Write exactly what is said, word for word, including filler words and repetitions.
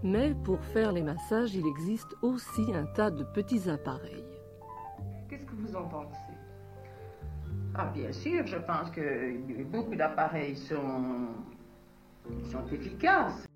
Mais pour faire les massages, il existe aussi un tas de petits appareils. Qu'est-ce que vous en pensez? Ah, bien sûr, je pense que beaucoup d'appareils sont, sont efficaces.